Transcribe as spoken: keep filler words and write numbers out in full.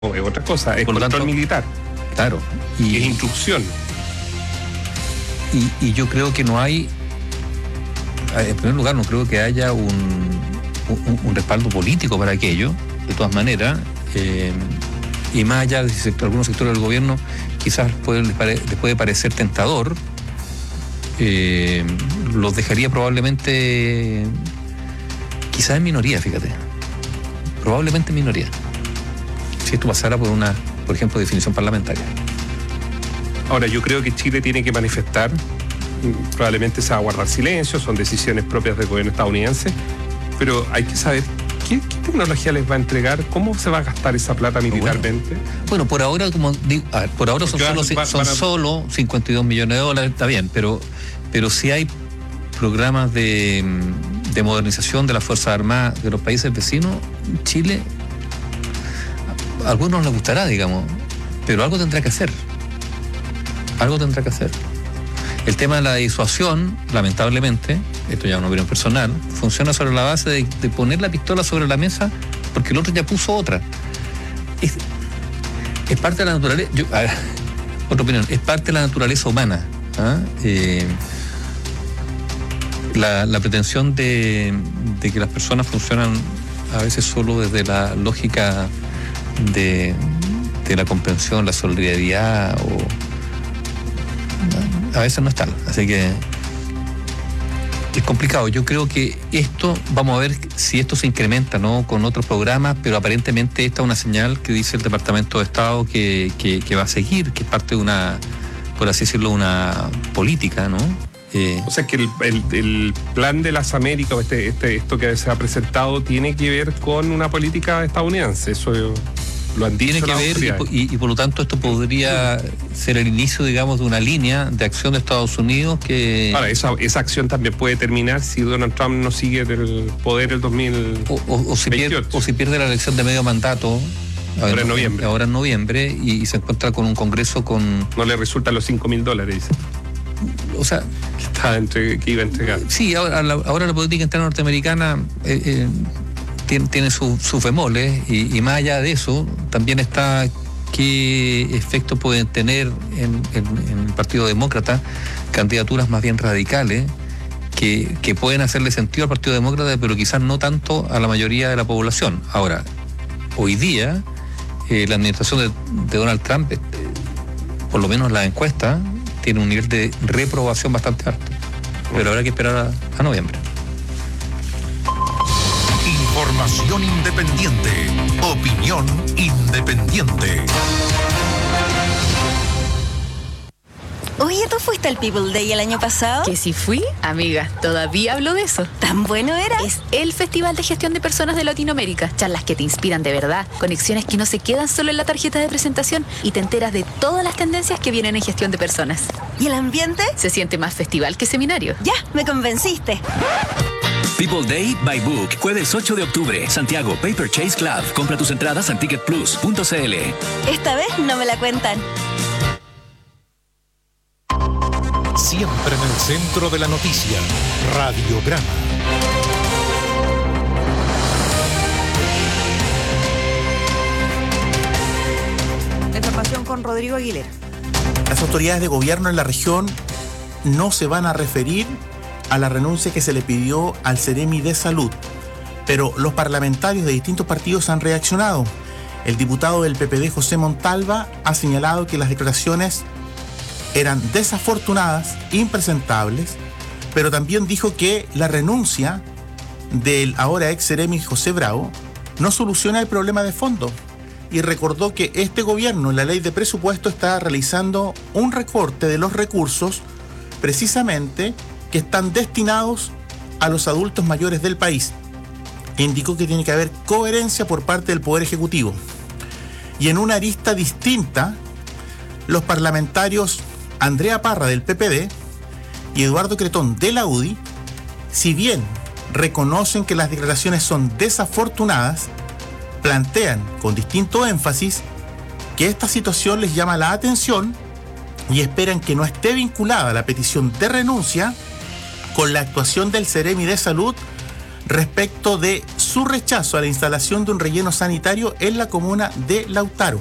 es otra cosa, es Por lo control tanto, militar. Claro. Y es instrucción. Y, y yo creo que no hay, en primer lugar, no creo que haya un, un, un respaldo político para aquello, de todas maneras, eh, y más allá de si sector, algunos sectores del gobierno quizás puede, les, pare, les puede parecer tentador, eh, los dejaría probablemente, quizás en minoría, fíjate, probablemente en minoría, si esto pasara por una, por ejemplo, definición parlamentaria. Ahora, yo creo que Chile tiene que manifestar, probablemente se va a guardar silencio, son decisiones propias del gobierno estadounidense, pero hay que saber qué, qué tecnología les va a entregar, cómo se va a gastar esa plata militarmente. Bueno, bueno por ahora, como digo, a ver, por ahora son, solo, van, son van a... solo cincuenta y dos millones de dólares, está bien, pero, pero si hay programas de, de modernización de las Fuerzas Armadas de los países vecinos, Chile, a algunos les gustará, digamos, pero algo tendrá que hacer. Algo tendrá que hacer. El tema de la disuasión, lamentablemente, esto ya es una opinión personal, funciona sobre la base de, de poner la pistola sobre la mesa porque el otro ya puso otra. Es, es parte de la naturaleza, yo, a ver, otra opinión, es parte de la naturaleza humana. ¿Ah? Eh, la, la pretensión de, de que las personas funcionan a veces solo desde la lógica de, de la comprensión, la solidaridad o a veces no es tal, así que es complicado. Yo creo que esto, vamos a ver si esto se incrementa, ¿no?, con otros programas, pero aparentemente esta es una señal que dice el Departamento de Estado que, que, que va a seguir, que es parte de una, por así decirlo, una política, ¿no? Eh, o sea que el, el, el plan de las Américas, este, este, esto que se ha presentado, tiene que ver con una política estadounidense, eso lo han dicho. Tiene que ver y, y, y por lo tanto esto podría ser el inicio, digamos, de una línea de acción de Estados Unidos que... Ahora, esa, esa acción también puede terminar si Donald Trump no sigue en el poder el dos mil veintiocho. O, o, o, si, pierde, o si pierde la elección de medio mandato. Ahora en, en noviembre. Ahora en noviembre y, y se encuentra con un Congreso con... No le resultan los cinco mil dólares, dice. O sea... Que, está entre, que iba a entregar. Sí, ahora la, ahora la política interna norteamericana... Eh, eh, tiene, tiene sus su bemoles y, y más allá de eso también está qué efecto pueden tener en, en, en el Partido Demócrata candidaturas más bien radicales que, que pueden hacerle sentido al Partido Demócrata pero quizás no tanto a la mayoría de la población. Ahora, hoy día eh, la administración de, de Donald Trump, eh, por lo menos la encuesta, tiene un nivel de reprobación bastante alto, pero habrá que esperar a, a noviembre. Información independiente. Opinión independiente. Oye, ¿tú fuiste al People Day el año pasado? Que si fui, amiga, todavía hablo de eso. ¿Tan bueno era? Es el Festival de Gestión de Personas de Latinoamérica. Charlas que te inspiran de verdad, conexiones que no se quedan solo en la tarjeta de presentación y te enteras de todas las tendencias que vienen en gestión de personas. ¿Y el ambiente? Se siente más festival que seminario. Ya, me convenciste. People Day by Book, jueves ocho de octubre, Santiago, Paper Chase Club. Compra tus entradas en ticket plus punto c l. Esta vez no me la cuentan. Siempre en el centro de la noticia, Radiograma. La información con Rodrigo Aguilera. Las autoridades de gobierno en la región no se van a referir a la renuncia que se le pidió al Ceremi de Salud, pero los parlamentarios de distintos partidos han reaccionado. El diputado del P P D, José Montalva, ha señalado que las declaraciones eran desafortunadas, impresentables, pero también dijo que la renuncia del ahora ex Ceremi José Bravo no soluciona el problema de fondo y recordó que este gobierno en la ley de presupuesto está realizando un recorte de los recursos precisamente que están destinados a los adultos mayores del país. Indicó que tiene que haber coherencia por parte del Poder Ejecutivo. Y en una arista distinta, los parlamentarios Andrea Parra del P P D y Eduardo Cretón de la U D I, si bien reconocen que las declaraciones son desafortunadas, plantean con distinto énfasis que esta situación les llama la atención y esperan que no esté vinculada la petición de renuncia con la actuación del Ceremi de Salud respecto de su rechazo a la instalación de un relleno sanitario en la comuna de Lautaro.